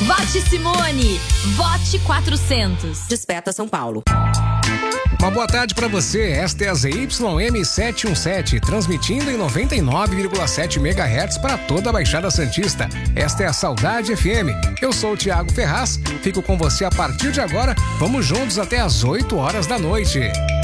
Vote Simone. Vote 400. Desperta São Paulo. Uma boa tarde para você. Esta é a ZYM 717, transmitindo em 99,7 MHz para toda a Baixada Santista. Esta é a Saudade FM. Eu sou o Thiago Ferraz, fico com você a partir de agora. Vamos juntos até às 8 horas da noite.